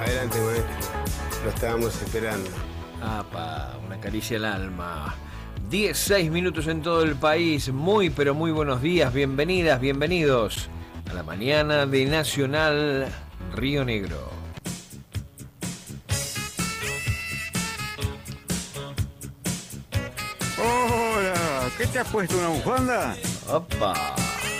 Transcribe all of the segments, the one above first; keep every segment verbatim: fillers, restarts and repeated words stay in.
Adelante, maestro. Lo estábamos esperando. Apa, una caricia al alma. dieciséis minutos en todo el país. Muy, pero muy buenos días. Bienvenidas, bienvenidos a la mañana de Nacional Río Negro. Hola, ¿qué te has puesto, una bufanda? Opa.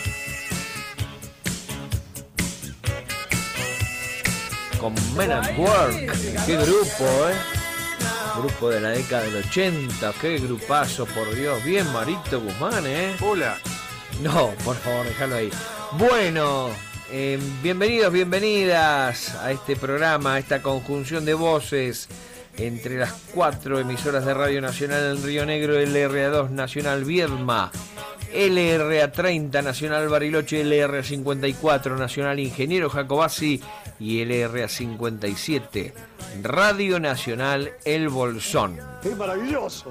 Con Men at Work. Qué grupo, eh. Grupo de la década del ochenta. Qué grupazo, por Dios. Bien, Marito Guzmán, eh. Hola. No, por favor, déjalo ahí. Bueno, eh, bienvenidos, bienvenidas a este programa, a esta conjunción de voces entre las cuatro emisoras de Radio Nacional en Río Negro, L R A dos Nacional Viedma, L R A treinta Nacional Bariloche, L R A cincuenta y cuatro Nacional Ingeniero Jacobasi y L R A cincuenta y siete Radio Nacional El Bolsón. ¡Qué maravilloso!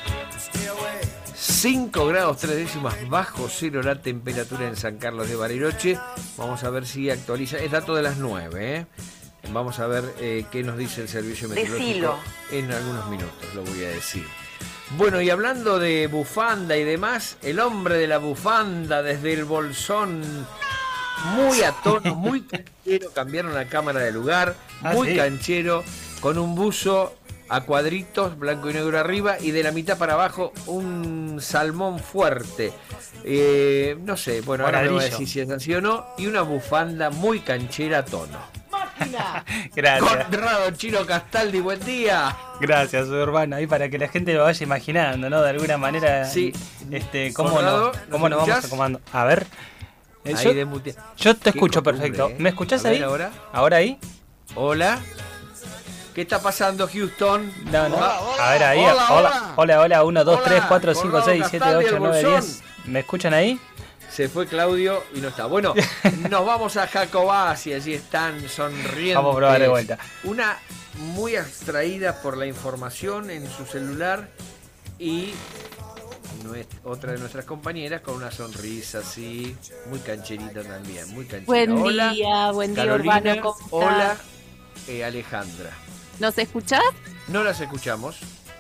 cinco grados tres décimas bajo cero la temperatura en San Carlos de Bariloche. Vamos a ver si actualiza. Es dato de las nueve, ¿eh? Vamos a ver eh, qué nos dice el servicio meteorológico. Decilo. En algunos minutos lo voy a decir. Bueno, y hablando de bufanda y demás, el hombre de la bufanda desde el Bolsón, muy a tono, muy canchero, cambiaron la cámara de lugar, Ah, muy ¿sí? canchero, con un buzo a cuadritos, blanco y negro arriba, y de la mitad para abajo un salmón fuerte. Eh, no sé, bueno, ahora me voy a decir si es así o no, y una bufanda muy canchera a tono. Gracias. Conrado Chino Castaldi, buen día. Gracias, soy Urbano. Ahí para que la gente lo vaya imaginando, ¿no? De alguna manera. Sí. Este, ¿cómo, Conrado, no, cómo ¿nos nos vamos escuchás? acomodando? A ver. Eh, Ahí yo, de mute- yo te Qué escucho costumbre, perfecto. ¿eh? ¿Me escuchás A ver, ahí? ahora. ¿Ahora ahí? Hola. ¿Qué está pasando, Houston? No, no. Hola, hola. A ver, ahí. Hola, Hola, hola. hola, hola. uno, dos, Hola, tres, cuatro, cinco, Conrado seis, siete, Castaldi, ocho, el nueve, Bolsón. diez. ¿Me escuchan ahí? Se fue Claudio y no está. Bueno, nos vamos a Jacobasi, allí están sonrientes. Vamos a probar de vuelta. Una muy abstraída por la información en su celular y nues- otra de nuestras compañeras con una sonrisa así, muy cancherita también, muy cancherita. Buen Hola, día, buen día, Carolina. Urbano, ¿cómo estás? Hola, eh, Alejandra. ¿Nos escuchás? No las escuchamos.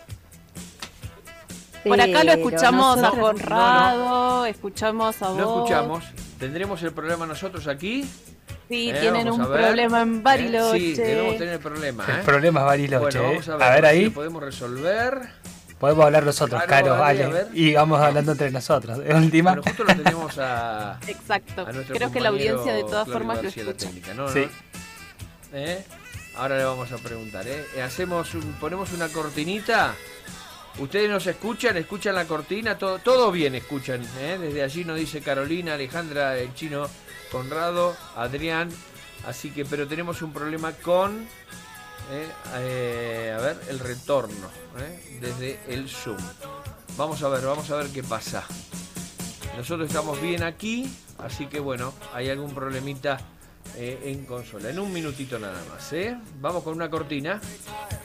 Por acá lo escuchamos a nosotros- Conrado, escuchamos a vos. No escuchamos. ¿Tendremos el problema nosotros aquí? Sí, Eh, tienen vamos un a ver. problema en Bariloche. Eh, sí, debemos tener el problema. El ¿eh? problema es Bariloche. Bueno, eh. vamos a ver, A ver si ahí. lo podemos resolver. Podemos hablar nosotros, Claro, Caro, dale, vale. a ver. Y vamos hablando entre nosotros. De última. Bueno, justo lo tenemos a, Exacto. a nuestro Creo que la compañero audiencia de todas Claudio formas lo García, la escucha. técnica, ¿no? Sí. ¿No? ¿Eh? Ahora le vamos a preguntar. ¿eh? Hacemos un, ponemos una cortinita. Ustedes nos escuchan, escuchan la cortina, todo, todo bien escuchan. ¿eh? Desde allí nos dice Carolina, Alejandra, el chino, Conrado, Adrián. Así que, pero tenemos un problema con, eh, eh, a ver, el retorno ¿eh? desde el Zoom. Vamos a ver, vamos a ver qué pasa. Nosotros estamos bien aquí, así que bueno, hay algún problemita eh, en consola. En un minutito nada más, ¿eh? Vamos con una cortina.